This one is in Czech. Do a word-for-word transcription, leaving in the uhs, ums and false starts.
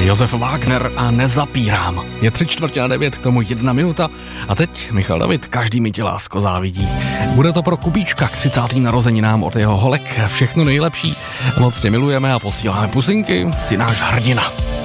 Josef Wagner a Nezapírám. Je tři čtvrtě na devět, k tomu jedna minuta. A teď Michal David, každý mi tě lásko závidí. Bude to pro Kubíčka k třicátým narozeninám od jeho holek všechno nejlepší. Moc tě milujeme a posíláme pusinky, si náš hrdina.